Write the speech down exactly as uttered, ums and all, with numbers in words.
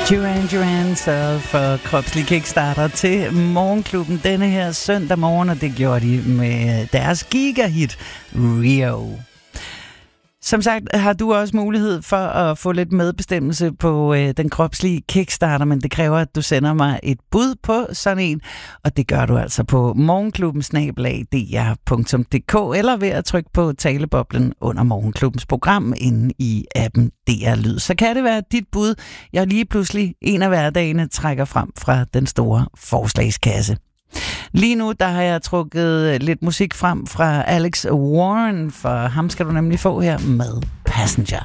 Duran Duran sørgede for kropslig kickstarter til Morgenklubben denne her søndag morgen, og det gjorde de med deres gigahit Rio. Som sagt har du også mulighed for at få lidt medbestemmelse på øh, den kropslige kickstarter, men det kræver, at du sender mig et bud på sådan en, og det gør du altså på morgenklubben snabel-a d r punktum d k eller ved at trykke på taleboblen under Morgenklubbens program inde i appen D R Lyd. Så kan det være dit bud, jeg lige pludselig en af hverdagene trækker frem fra den store forslagskasse. Lige nu, der har jeg trukket lidt musik frem fra Alex Warren, for ham skal du nemlig få her med Passenger.